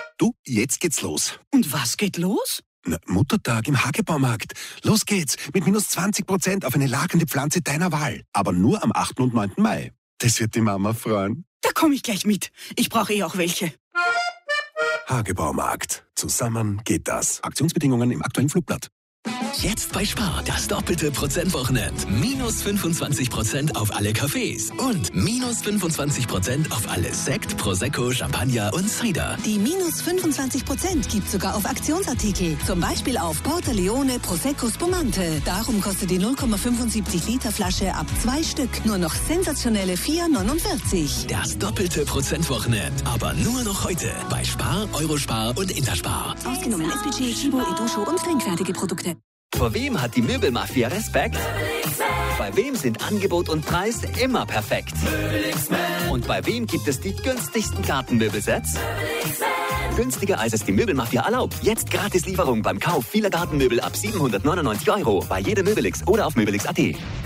Du, jetzt geht's los. Und was geht los? Na, Muttertag im Hagebaumarkt. Los geht's mit minus 20% auf eine lagernde Pflanze deiner Wahl. Aber nur am 8. und 9. Mai. Das wird die Mama freuen. Da komme ich gleich mit. Ich brauche auch welche. Hagebaumarkt. Zusammen geht das. Aktionsbedingungen im aktuellen Flugblatt. Jetzt bei Spar das doppelte Prozentwochenend. Minus 25% auf alle Cafés und minus 25% auf alles Sekt, Prosecco, Champagner und Cider. Die minus 25% gibt sogar auf Aktionsartikel. Zum Beispiel auf Porta Leone Prosecco Spumante. Darum kostet die 0,75 Liter Flasche ab 2 Stück nur noch sensationelle 4,49. Das doppelte Prozentwochenend. Aber nur noch heute bei Spar, Eurospar und Interspar. Ausgenommen SPC, Chibo, Edusho und trinkfertige Produkte. Vor wem hat die Möbelmafia Respekt? Bei wem sind Angebot und Preis immer perfekt? Und bei wem gibt es die günstigsten Gartenmöbelsets? Günstiger als es die Möbelmafia erlaubt. Jetzt Gratislieferung beim Kauf vieler Gartenmöbel ab 799 € bei jedem Möbelix oder auf Möbelix.at.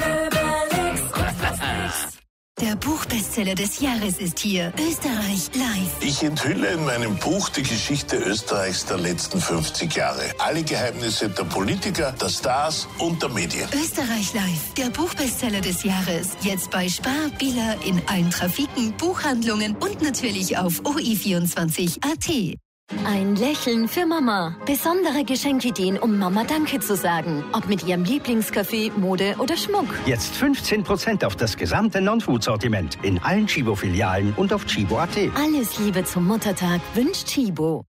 Der Buchbestseller des Jahres ist hier. Österreich live. Ich enthülle in meinem Buch die Geschichte Österreichs der letzten 50 Jahre. Alle Geheimnisse der Politiker, der Stars und der Medien. Österreich live. Der Buchbestseller des Jahres. Jetzt bei Spar, Billa, in allen Trafiken, Buchhandlungen und natürlich auf OI24.at. Ein Lächeln für Mama. Besondere Geschenkideen, um Mama Danke zu sagen. Ob mit ihrem Lieblingskaffee, Mode oder Schmuck. Jetzt 15% auf das gesamte Non-Food-Sortiment in allen Chibo-Filialen und auf Chibo.at. Alles Liebe zum Muttertag wünscht Chibo.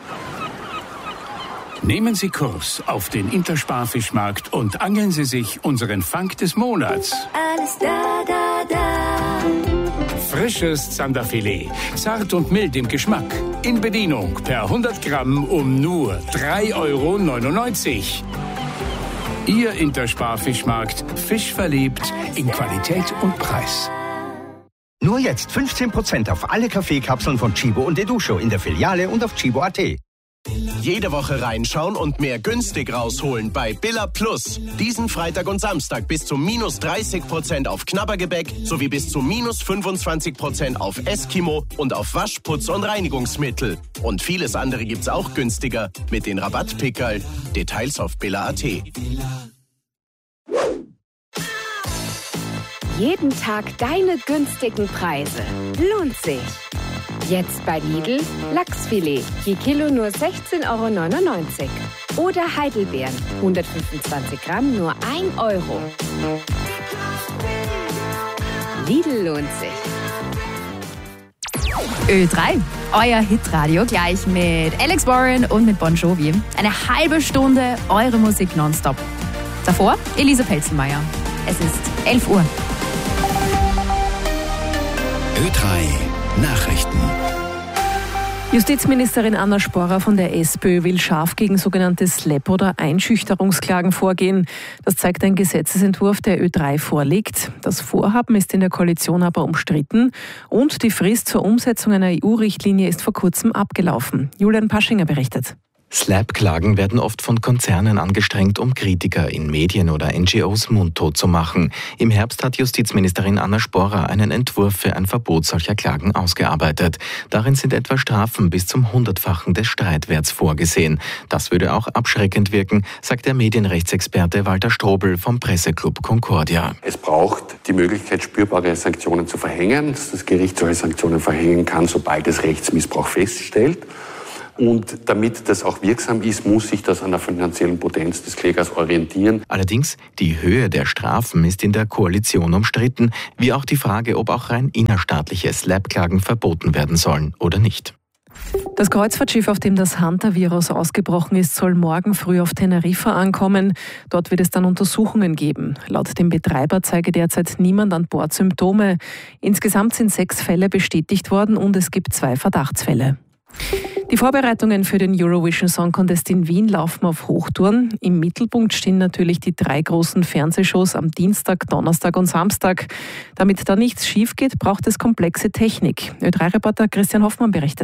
Nehmen Sie Kurs auf den Interspar-Fischmarkt und angeln Sie sich unseren Fang des Monats. Alles da, da, da. Frisches Zanderfilet, zart und mild im Geschmack. In Bedienung per 100 Gramm um nur 3,99 €. Ihr Interspar-Fischmarkt, Fisch verliebt in Qualität und Preis. Nur jetzt 15% auf alle Kaffeekapseln von Chibo und Edusho in der Filiale und auf Chibo.at. Jede Woche reinschauen und mehr günstig rausholen bei Billa Plus. Diesen Freitag und Samstag bis zu minus 30% auf Knabbergebäck sowie bis zu minus 25% auf Eskimo und auf Waschputz und Reinigungsmittel. Und vieles andere gibt's auch günstiger mit den Rabattpickerl. Details auf Billa.at. Jeden Tag deine günstigen Preise. Lohnt sich. Jetzt bei Lidl Lachsfilet, je Kilo nur 16,99 € oder Heidelbeeren, 125 Gramm nur 1 €. Lidl lohnt sich. Ö3, euer Hitradio, gleich mit Alex Warren und mit Bon Jovi. Eine halbe Stunde eure Musik nonstop. Davor Elise Pelzenmeier. Es ist 11 Uhr. Ö3 Nachrichten. Justizministerin Anna Sporrer von der SPÖ will scharf gegen sogenannte Slap- oder Einschüchterungsklagen vorgehen. Das zeigt ein Gesetzesentwurf, der Ö3 vorliegt. Das Vorhaben ist in der Koalition aber umstritten und die Frist zur Umsetzung einer EU-Richtlinie ist vor kurzem abgelaufen. Julian Paschinger berichtet. Slap-Klagen werden oft von Konzernen angestrengt, um Kritiker in Medien oder NGOs mundtot zu machen. Im Herbst hat Justizministerin Anna Sporrer einen Entwurf für ein Verbot solcher Klagen ausgearbeitet. Darin sind etwa Strafen bis zum 100-fachen des Streitwerts vorgesehen. Das würde auch abschreckend wirken, sagt der Medienrechtsexperte Walter Strobel vom Presseclub Concordia. Es braucht die Möglichkeit, spürbare Sanktionen zu verhängen, dass das Gericht solche Sanktionen verhängen kann, sobald es Rechtsmissbrauch feststellt. Und damit das auch wirksam ist, muss sich das an der finanziellen Potenz des Klägers orientieren. Allerdings, die Höhe der Strafen ist in der Koalition umstritten, wie auch die Frage, ob auch rein innerstaatliche Slap-Klagen verboten werden sollen oder nicht. Das Kreuzfahrtschiff, auf dem das Hunter-Virus ausgebrochen ist, soll morgen früh auf Teneriffa ankommen. Dort wird es dann Untersuchungen geben. Laut dem Betreiber zeige derzeit niemand an Bord Symptome. Insgesamt sind 6 Fälle bestätigt worden und es gibt 2 Verdachtsfälle. Die Vorbereitungen für den Eurovision Song Contest in Wien laufen auf Hochtouren. Im Mittelpunkt stehen natürlich die 3 großen Fernsehshows am Dienstag, Donnerstag und Samstag. Damit da nichts schief geht, braucht es komplexe Technik. Ö3-Reporter Christian Hoffmann berichtet.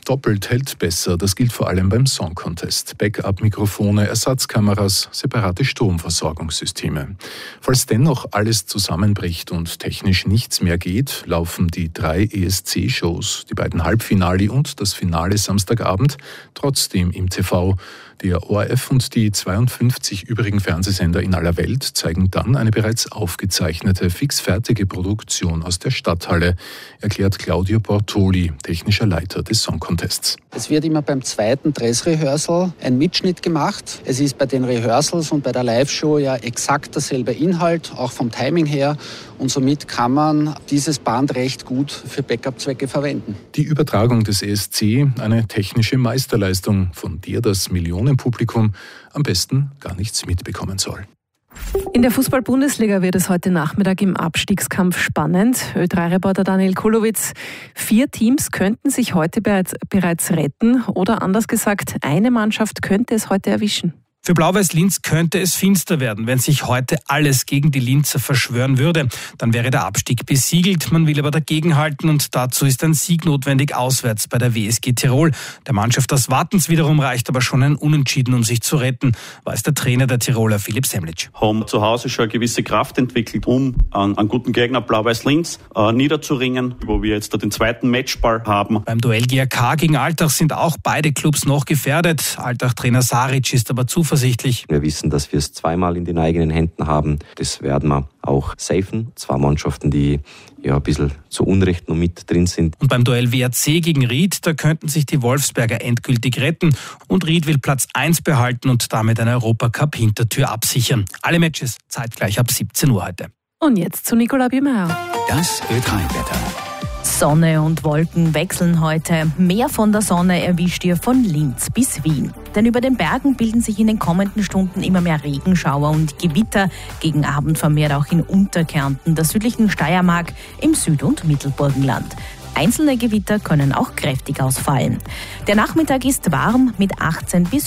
Doppelt hält besser, das gilt vor allem beim Song Contest. Backup-Mikrofone, Ersatzkameras, separate Stromversorgungssysteme. Falls dennoch alles zusammenbricht und technisch nichts mehr geht, laufen die 3 ESC-Shows, die beiden Halbfinale und das Finale Samstagabend, trotzdem im TV. Der ORF und die 52 übrigen Fernsehsender in aller Welt zeigen dann eine bereits aufgezeichnete, fixfertige Produktion aus der Stadthalle, erklärt Claudio Bortoli, technischer Leiter des Song Contests. Es wird immer beim zweiten Dressrehearsal ein Mitschnitt gemacht. Es ist bei den Rehearsals und bei der Live-Show ja exakt derselbe Inhalt, auch vom Timing her. Und somit kann man dieses Band recht gut für Backup-Zwecke verwenden. Die Übertragung des ESC, eine technische Meisterleistung, von der das Millionenpublikum am besten gar nichts mitbekommen soll. In der Fußball-Bundesliga wird es heute Nachmittag im Abstiegskampf spannend. Ö3-Reporter Daniel Kulowitz. 4 Teams könnten sich heute bereits retten oder anders gesagt, eine Mannschaft könnte es heute erwischen. Für Blau-Weiß-Linz könnte es finster werden, wenn sich heute alles gegen die Linzer verschwören würde. Dann wäre der Abstieg besiegelt. Man will aber dagegenhalten und dazu ist ein Sieg notwendig auswärts bei der WSG Tirol. Der Mannschaft des Wartens wiederum reicht aber schon ein Unentschieden, um sich zu retten, weiß der Trainer der Tiroler Philipp Semlitsch. Haben zu Hause schon eine gewisse Kraft entwickelt, um einen guten Gegner Blau-Weiß-Linz niederzuringen, wo wir jetzt den zweiten Matchball haben. Beim Duell GAK gegen Altach sind auch beide Clubs noch gefährdet. Altach-Trainer Saric ist aber zuversichtlich. Wir wissen, dass wir es zweimal in den eigenen Händen haben. Das werden wir auch safen. 2 Mannschaften, die ja ein bisschen zu Unrecht noch mit drin sind. Und beim Duell WRC gegen Ried, da könnten sich die Wolfsberger endgültig retten. Und Ried will Platz 1 behalten und damit eine Europacup-Hintertür absichern. Alle Matches zeitgleich ab 17 Uhr heute. Und jetzt zu Nicola Bimmer. Das Ö3-Wetter. Sonne und Wolken wechseln heute. Mehr von der Sonne erwischt ihr von Linz bis Wien. Denn über den Bergen bilden sich in den kommenden Stunden immer mehr Regenschauer und Gewitter. Gegen Abend vermehrt auch in Unterkärnten, der südlichen Steiermark, im Süd- und Mittelburgenland. Einzelne Gewitter können auch kräftig ausfallen. Der Nachmittag ist warm mit 18 bis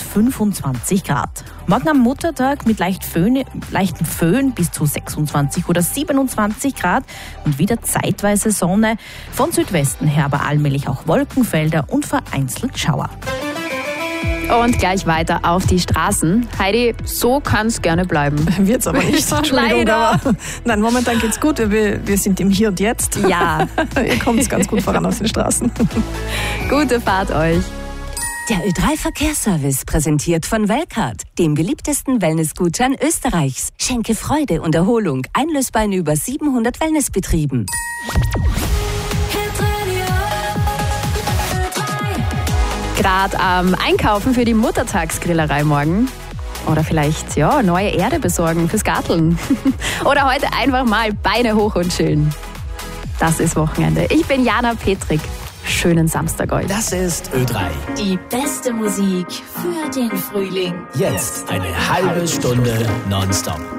25 Grad. Morgen am Muttertag mit leichten Föhn bis zu 26 oder 27 Grad und wieder zeitweise Sonne. Von Südwesten her aber allmählich auch Wolkenfelder und vereinzelt Schauer. Und gleich weiter auf die Straßen. Heidi, so kann es gerne bleiben. Wird's aber nicht. Leider. Aber nein, momentan geht's gut. Wir sind im Hier und Jetzt. Ja. Ihr kommt ganz gut voran auf den Straßen. Gute Fahrt euch. Der Ö3-Verkehrsservice präsentiert von Welcard, dem beliebtesten Wellnessgutschein Österreichs. Schenke Freude und Erholung, einlösbar in über 700 Wellnessbetrieben. Gerade am Einkaufen für die Muttertagsgrillerei morgen. Oder vielleicht neue Erde besorgen fürs Garteln. Oder heute einfach mal Beine hoch und chillen. Das ist Wochenende. Ich bin Jana Petrik. Schönen Samstag euch. Das ist Ö3. Die beste Musik für den Frühling. Jetzt eine halbe Stunde nonstop.